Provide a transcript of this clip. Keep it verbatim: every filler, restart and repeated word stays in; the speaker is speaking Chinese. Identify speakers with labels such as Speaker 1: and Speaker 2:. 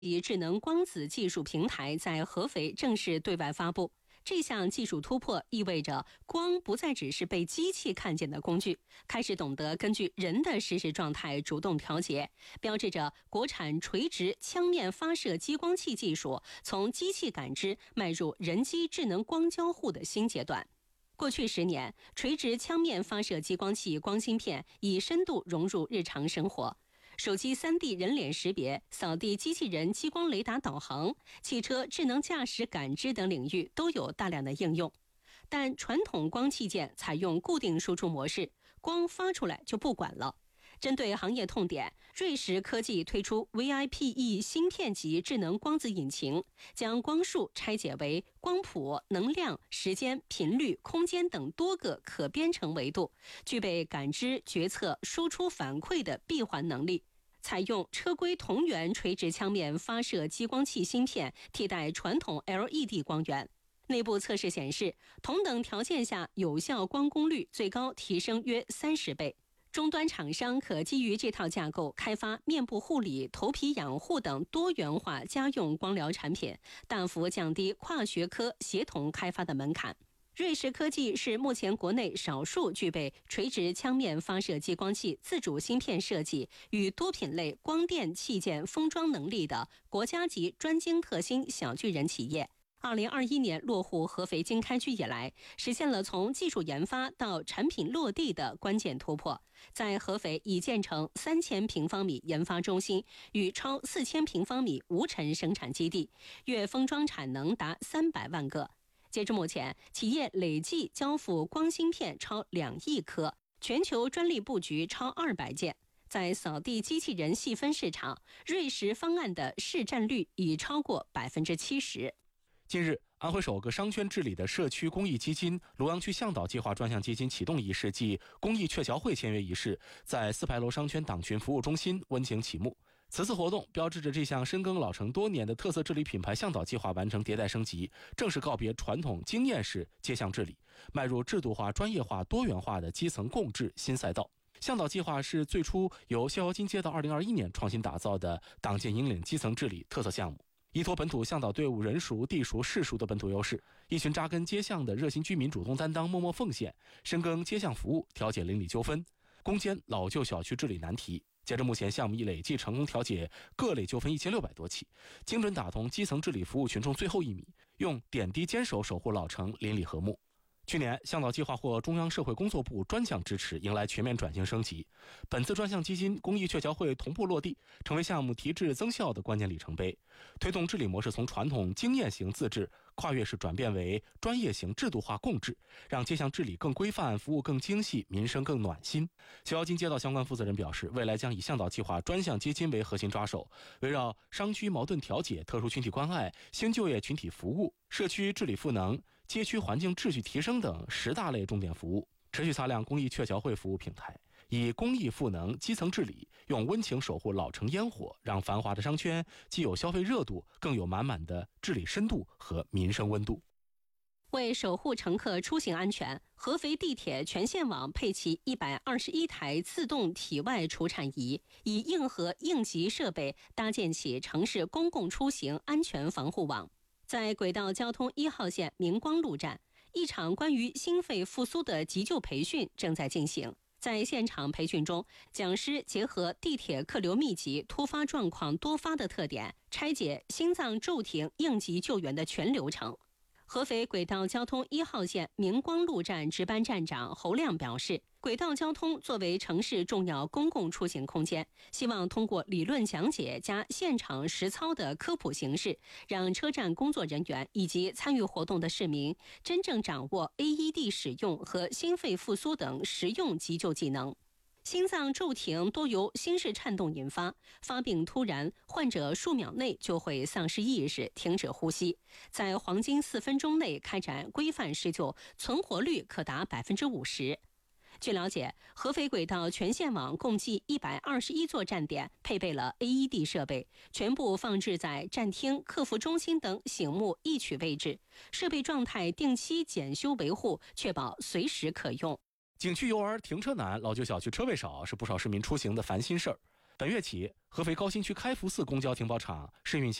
Speaker 1: 智能光子技术平台在合肥正式对外发布。这项技术突破意味着光不再只是被机器看见的工具，开始懂得根据人的实时状态主动调节，标志着国产垂直枪面发射激光器技术从机器感知迈入人机智能光交互的新阶段。过去十年，垂直枪面发射激光器光芯片已深度融入日常生活。手机 三 D 人脸识别、扫地机器人激光雷达导航、汽车智能驾驶感知等领域都有大量的应用。但传统光器件采用固定输出模式，光发出来就不管了。针对行业痛点，瑞时科技推出 V I P E 芯片级智能光子引擎，将光束拆解为光谱、能量、时间、频率、空间等多个可编程维度，具备感知、决策、输出反馈的闭环能力。采用车规同源垂直枪面发射激光器芯片替代传统 L E D 光源。内部测试显示，同等条件下有效光功率最高提升约三十倍。终端厂商可基于这套架构开发面部护理、头皮养护等多元化家用光疗产品，大幅降低跨学科协同开发的门槛。瑞时科技是目前国内少数具备垂直枪面发射激光器自主芯片设计与多品类光电器件封装能力的国家级专精特新小巨人企业。二零二一年落户合肥经开区以来，实现了从技术研发到产品落地的关键突破。在合肥已建成三千平方米研发中心与超四千平方米无尘生产基地，月封装产能达三百万个。截至目前，企业累计交付光芯片超两亿颗，全球专利布局超二百件。在扫地机器人细分市场，瑞时方案的市占率已超过百分之七十。
Speaker 2: 近日，安徽首个商圈治理的社区公益基金庐阳区向导计划专项基金启动仪式暨公益鹊桥会签约仪式在四牌楼商圈党群服务中心温情启幕。此次活动标志着这项深耕老成多年的特色治理品牌向导计划完成迭代升级，正式告别传统经验式街巷治理，迈入制度化、专业化、多元化的基层共治新赛道。向导计划是最初由逍遥津街道二零二一年创新打造的党建引领基层治理特色项目，依托本土向导队伍人熟、地熟、事熟的本土优势，一群扎根街巷的热心居民主动担当、默默奉献，深耕街巷服务，调解邻里纠纷，攻坚老旧小区治理难题。截至目前，项目已累计成功调解各类纠纷一千六百多起，精准打通基层治理服务群众最后一米，用点滴坚守守护老城邻里和睦。去年，向导计划获中央社会工作部专项支持，迎来全面转型升级。本次专项基金公益鹊桥会同步落地，成为项目提质增效的关键里程碑，推动治理模式从传统经验型自治跨越式转变为专业型制度化共治，让街巷治理更规范，服务更精细，民生更暖心。逍遥津街道相关负责人表示，未来将以向导计划专项基金为核心抓手，围绕商区矛盾调解、特殊群体关爱、新就业群体服务、社区治理赋能、街区环境秩序提升等十大类重点服务，持续擦亮公益鹊桥会服务平台，以公益赋能基层治理，用温情守护老城烟火，让繁华的商圈既有消费热度，更有满满的治理深度和民生温度。
Speaker 1: 为守护乘客出行安全，合肥地铁全线网配齐一百二十一台自动体外除颤仪，以硬核应急设备搭建起城市公共出行安全防护网。在轨道交通一号线明光路站，一场关于心肺复苏的急救培训正在进行。在现场培训中，讲师结合地铁客流密集、突发状况多发的特点，拆解心脏骤停应急救援的全流程。合肥轨道交通一号线明光路站值班站长侯亮表示，轨道交通作为城市重要公共出行空间，希望通过理论讲解加现场实操的科普形式，让车站工作人员以及参与活动的市民真正掌握 A E D 使用和心肺复苏等实用急救技能。心脏骤停多由心室颤动引发，发病突然，患者数秒内就会丧失意识，停止呼吸。在黄金四分钟内开展规范施救，存活率可达百分之五十。据了解，合肥轨道全线网共计一百二十一座站点，配备了 A E D 设备，全部放置在站厅、客服中心等醒目易取位置，设备状态定期检修维护，确保随时可用。
Speaker 2: 景区游玩停车难，老旧小区车位少，是不少市民出行的烦心事儿。 本月起，合肥高新区开福寺公交停保场试运行